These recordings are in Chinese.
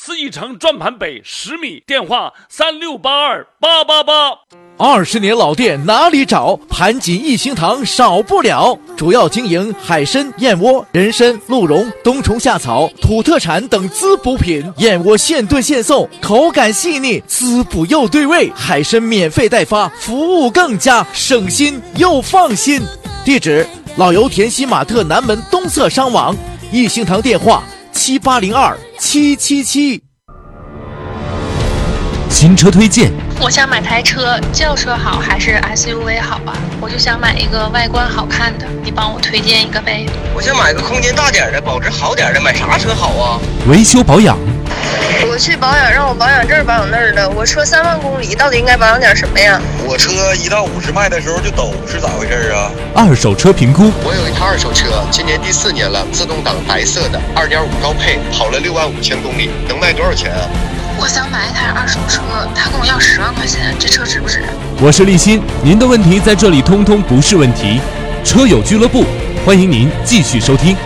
思翼城转盘北10米，电话36828888。 20年老店哪里找？盘锦一星堂少不了。主要经营海参、燕窝、人参、鹿茸、冬虫夏草、土特产等滋补品。燕窝现炖现送，口感细腻，滋补又对味。海参免费代发，服务更佳，省心又放心。地址：老油田西玛特南门东侧商网。一星堂电话：7802-777。 新车推荐。 我想买台车，轿车好还是 SUV 好啊？我就想买一个外观好看的，你帮我推荐一个呗。 我想买个空间大点的，保值好点的，买啥车好啊？ 维修保养。 我去保养，让我保养这儿保养那儿的。我车3万公里，到底应该保养点什么呀？ 我车1到50迈的时候就抖，是咋回事啊？ 二手车评估。 我有一台二手车，今年第4年了，自动挡白色的，2.5高配，跑了65000公里，能卖多少钱啊？ 我想买一台二手车，他跟我要10万块钱，这车值不值？ 我是立新，您的问题在这里通通不是问题。车友俱乐部，欢迎您继续收听。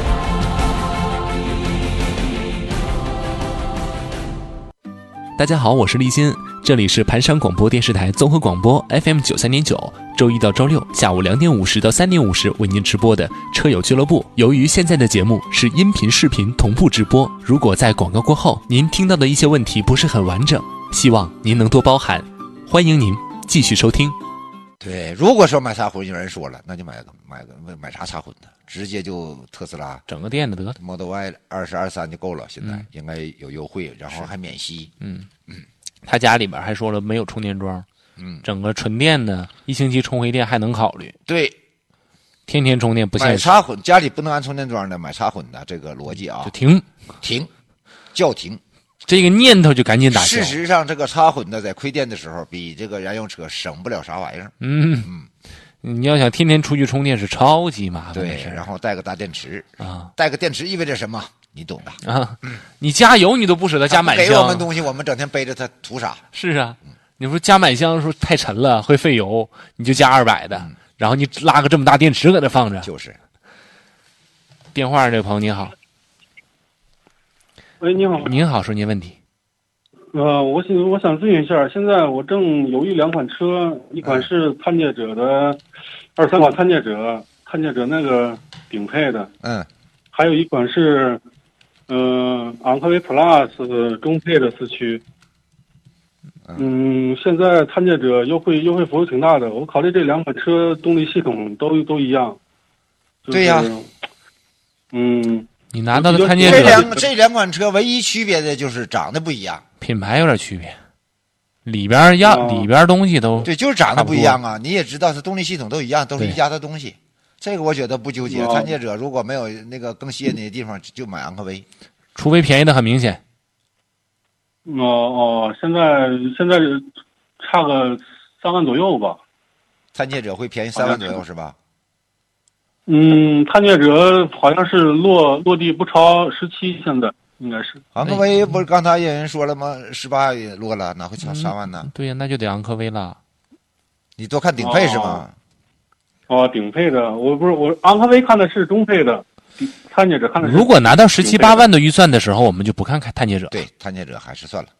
大家好，我是立新，这里是盘山广播电视台综合广播 FM 93.9，周一到周六下午2点50到3点50为您直播的车友俱乐部。由于现在的节目是音频视频同步直播，如果在广告过后您听到的一些问题不是很完整，希望您能多包涵，欢迎您继续收听。 对，如果说买插混，有人说了，那就买啥插混的，直接就特斯拉整个店的得 Model Y 22、23就够了，现在应该有优惠，然后还免息。 他家里边还说了没有充电桩，整个纯电的1星期充回电还能考虑。 对， 天天充电不现实。 买插混家里不能安充电桩的，买插混的这个逻辑啊， 就停， 叫停。 这个念头就赶紧打消。 事实上，这个插混的在亏电的时候，比这个燃油车省不了啥玩意儿。 你要想天天出去充电是超级麻烦的事。 对，然后带个大电池啊， 带个电池意味着什么？你懂的啊。你加油你都不舍得加满箱， 给我们东西，我们整天背着它图啥？ 是啊，你说加满箱说太沉了会费油，你就加200的，然后你拉个这么大电池搁那放着。 就是。 电话这个朋友您好。 喂，你好。 您好，说您问题。 我想咨询一下，现在我正犹豫2款车，一款是探界者的23款探界者那个顶配的，还有一款是昂科威 Plus 中配的4驱。现在探界者优惠幅度挺大的，我考虑这2款车动力系统都一样。 对呀。 你拿到的探界者这两款车唯一区别的就是长得不一样， 品牌有点区别，里边东西都对，就是长得不一样啊。你也知道，它动力系统都一样，都是一家的东西。这个我觉得不纠结。探界者如果没有那个更吸引你的地方，就买昂科威， 除非便宜的很明显。 现在差个3万左右吧。 探界者会便宜3万左右是吧？ 探界者好像是落地不超17，现在应该是。 昂科威不是刚才有人说了吗？18也落了，哪会差3万呢？ 对呀，那就得昂科威了。 你多看顶配是吗？ 顶配的，我昂科威看的是中配的，探界者看的是。 如果拿到17、18万的预算的时候，我们就不看探界者。 对，探界者还是算了。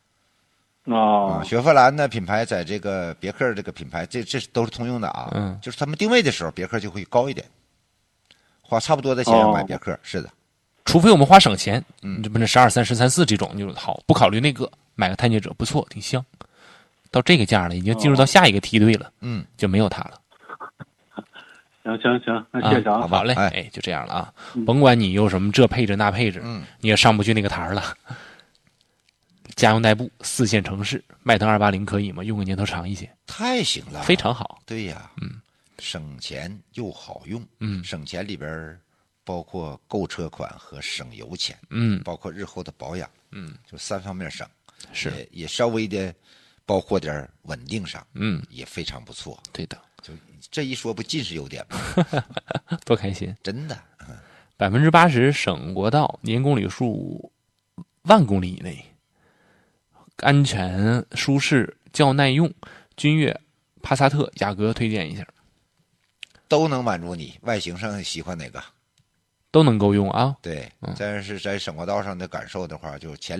雪佛兰的品牌在这个别克这个品牌，这都是通用的啊。就是他们定位的时候，别克就会高一点，花差不多的钱买别克。是的， 除非我们花省钱，这不是12.3、13.4这种就好，不考虑那个，买个探界者不错，挺香。到这个价了，已经进入到下一个梯队了，就没有它了。 行，那谢谢啊。 好嘞，就这样了啊。甭管你有什么这配置那配置，你也上不去那个台了。家用代步4线城市，迈腾280可以吗？用个年头长一些， 太行了， 非常好。 对呀，省钱又好用，省钱里边包括购车款和省油钱，包括日后的保养，就3方面省， 是也稍微的包括点稳定上，也非常不错。 对的， 就这一说不尽是优点吗？ 多开心， 真的 ，80%省国道，年公里数10000公里以内。安全、舒适、较耐用，君越、帕萨特、雅阁推荐一下， 都能满足你。外形上喜欢哪个， 都能够用啊。 对，但是在省国道上的感受的话，就前